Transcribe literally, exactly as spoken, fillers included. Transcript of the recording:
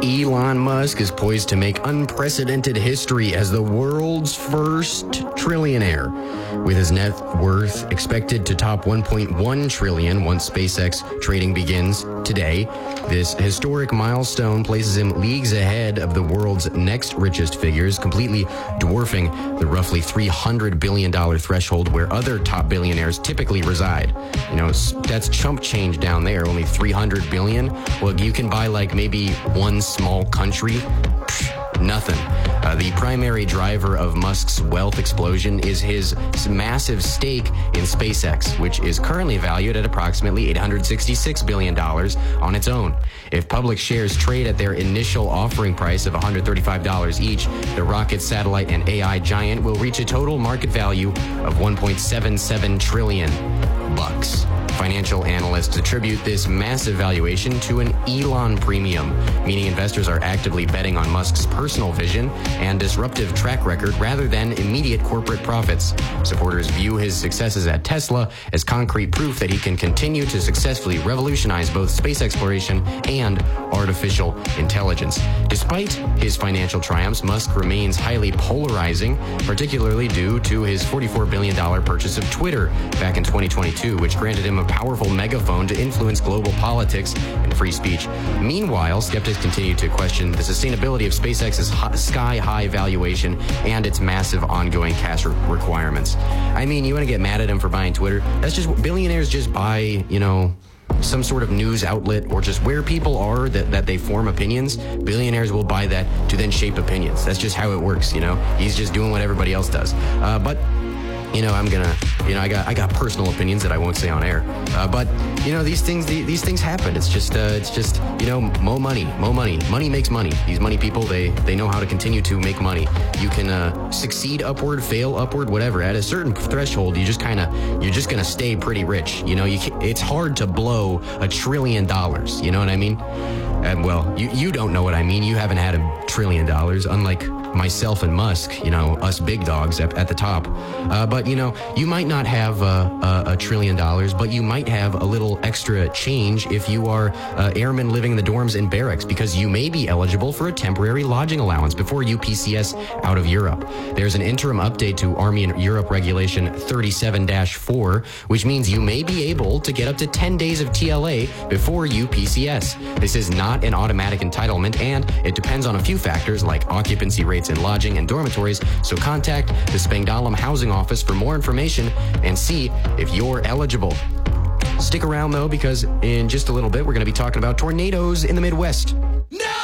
Elon Musk is poised to make unprecedented history as the world's first trillionaire, with his net worth expected to top one point one trillion dollars once SpaceX trading begins today. This historic milestone places him leagues ahead of the world's next richest figures, completely dwarfing the roughly three hundred billion dollars threshold where other top billionaires typically reside. You know, that's chump change down there, only three hundred billion dollars. Well, you can buy like maybe one small country. Pfft, nothing. Uh, the primary driver of Musk's wealth explosion is his massive stake in SpaceX, which is currently valued at approximately eight hundred sixty-six billion dollars on its own. If public shares trade at their initial offering price of one hundred thirty-five dollars each, the rocket, satellite, and A I giant will reach a total market value of one point seven seven trillion bucks. Financial analysts attribute this massive valuation to an Elon premium, meaning investors are actively betting on Musk's personal vision and disruptive track record rather than immediate corporate profits. Supporters view his successes at Tesla as concrete proof that he can continue to successfully revolutionize both space exploration and artificial intelligence. Despite his financial triumphs, Musk remains highly polarizing, particularly due to his forty-four billion dollars purchase of Twitter back in twenty twenty-two, which granted him a powerful megaphone to influence global politics and free speech. Meanwhile, skeptics continue to question the sustainability of SpaceX's sky-high valuation and its massive ongoing cash re- requirements. I mean, you want to get mad at him for buying Twitter? That's just, billionaires just buy, you know, some sort of news outlet or just where people are that, that they form opinions. Billionaires will buy that to then shape opinions. That's just how it works, you know? He's just doing what everybody else does. Uh, but You know, I'm gonna, you know, I got, I got personal opinions that I won't say on air. Uh, but you know, these things, the, these things happen. It's just, uh, it's just, you know, mo money, mo money. Money makes money. These money people, they, they know how to continue to make money. You can uh, succeed upward, fail upward, whatever. At a certain threshold, you just kind of, you're just gonna stay pretty rich. You know, you can, it's hard to blow a trillion dollars. You know what I mean? And well, you, you don't know what I mean. You haven't had a trillion dollars, unlike myself and Musk, you know, us big dogs at, at the top. Uh, but, you know, you might not have uh, a, a trillion dollars, but you might have a little extra change if you are uh, airmen living in the dorms in barracks, because you may be eligible for a temporary lodging allowance before U P C S out of Europe. There's an interim update to Army in Europe Regulation thirty-seven dash four, which means you may be able to get up to ten days of T L A before U P C S. This is not an automatic entitlement, and it depends on a few factors like occupancy rates in lodging and dormitories, so contact the Spangdahlem Housing Office for more information and see if you're eligible. Stick around though, because in just a little bit we're going to be talking about tornadoes in the Midwest.